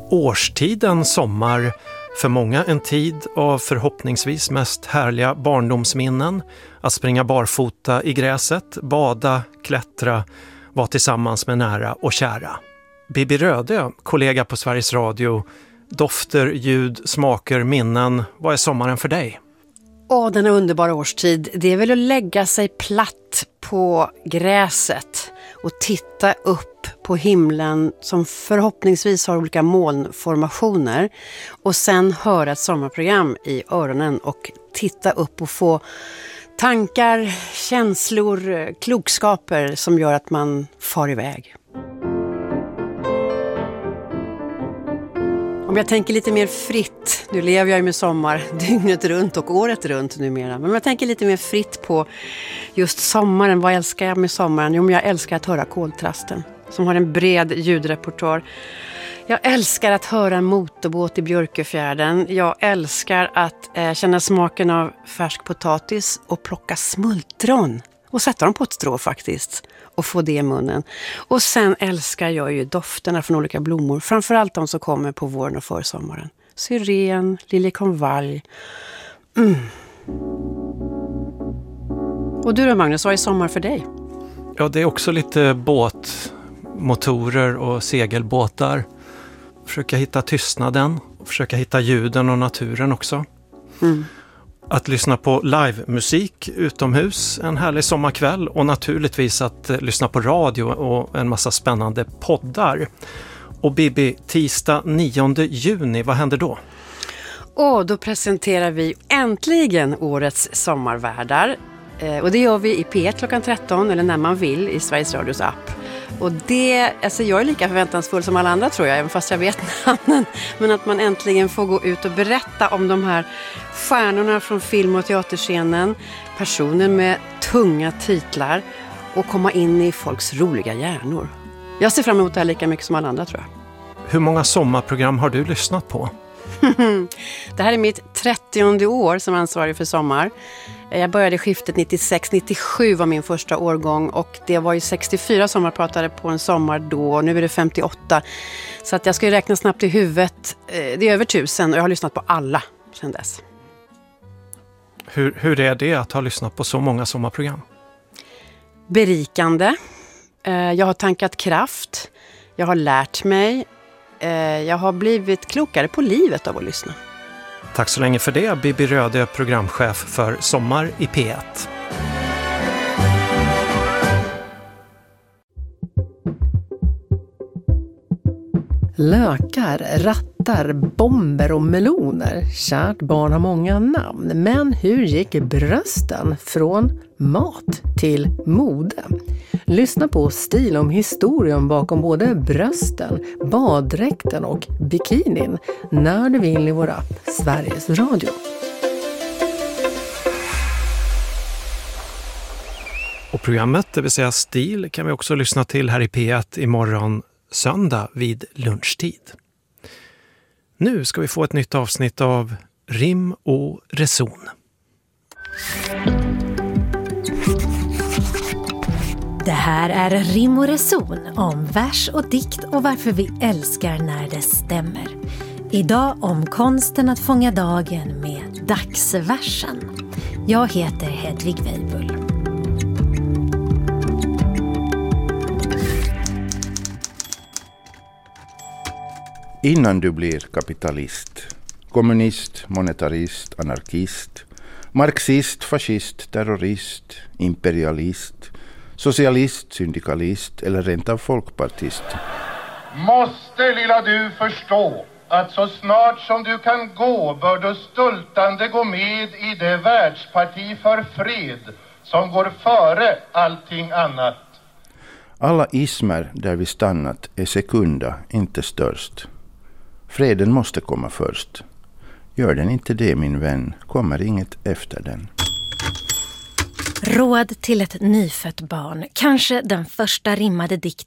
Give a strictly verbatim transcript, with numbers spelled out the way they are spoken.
Årstiden sommar, för många en tid av förhoppningsvis mest härliga barndomsminnen. Att springa barfota i gräset, bada, klättra, vara tillsammans med nära och kära. Bibi Röde, kollega på Sveriges Radio. Dofter, ljud, smaker, minnen. Vad är sommaren för dig? Åh, denna underbara årstid. Det är väl att lägga sig platt på gräset och titta upp på himlen som förhoppningsvis har olika molnformationer. Och sen höra ett sommarprogram i öronen och titta upp och få tankar, känslor, klokskaper som gör att man far iväg. Om jag tänker lite mer fritt, nu lever jag ju med sommar dygnet runt och året runt numera. Men om jag tänker lite mer fritt på just sommaren, vad älskar jag med sommaren? Jo, men jag älskar att höra koltrasten som har en bred ljudrepertoar. Jag älskar att höra en motorbåt i Björkefjärden. Jag älskar att eh, känna smaken av färsk potatis och plocka smultron. Och sätta dem på ett strå faktiskt. Och få det i munnen. Och sen älskar jag ju dofterna från olika blommor. Framförallt de som kommer på våren och försommaren. Syren, liljekonvalj. Mm. Och du då Magnus, vad är sommar för dig? Ja, det är också lite båtmotorer och segelbåtar. Försöka hitta tystnaden. Försöka hitta ljuden och naturen också. Mm. Att lyssna på livemusik utomhus en härlig sommarkväll och naturligtvis att eh, lyssna på radio och en massa spännande poddar. Och Bibi, tisdag nionde juni, vad händer då? Och då presenterar vi äntligen årets sommarvärdar. Eh, och det gör vi i P ett klockan tretton eller när man vill i Sveriges Radios app. Och det, alltså jag är lika förväntansfull som alla andra tror jag, även fast jag vet namnen. Men att man äntligen får gå ut och berätta om de här stjärnorna från film- och teaterscenen. Personer med tunga titlar och komma in i folks roliga hjärnor. Jag ser fram emot det här lika mycket som alla andra tror jag. Hur många sommarprogram har du lyssnat på? Det här är mitt trettionde år som ansvarig för sommar. Jag började skiftet nittiosex nittiosju var min första årgång och det var ju sextiofyra sommarpratare på en sommar då och nu är det femtioåtta. Så att jag ska ju räkna snabbt i huvudet. Det är över tusen och jag har lyssnat på alla sedan dess. Hur, hur är det att ha lyssnat på så många sommarprogram? Berikande. Jag har tankat kraft. Jag har lärt mig. Jag har blivit klokare på livet av att lyssna. Tack så länge för det, Bibi Röde, programchef för Sommar i P ett. Lökar, rattar, bomber och meloner. Kärt barn har många namn. Men hur gick brösten från mat till mode? Lyssna på stil om historien bakom både brösten, baddräkten och bikinin när du vill i vår app Sveriges Radio. Och programmet, det vill säga Stil, kan vi också lyssna till här i P ett imorgon söndag vid lunchtid. Nu ska vi få ett nytt avsnitt av Rim och Reson. Det här är Rim och Reson om vers och dikt och varför vi älskar när det stämmer. Idag om konsten att fånga dagen med dagsversen. Jag heter Hedvig Weibull. Innan du blir kapitalist, kommunist, monetarist, anarkist, marxist, fascist, terrorist, imperialist, socialist, syndikalist eller rent av folkpartist. Måste lilla du förstå att så snart som du kan gå bör du stultande gå med i det världsparti för fred som går före allting annat. Alla ismer där vi stannat är sekunda, inte störst. Freden måste komma först. Gör den inte det, min vän, kommer inget efter den. Råd till ett nyfött barn. Kanske den första rimmade dikten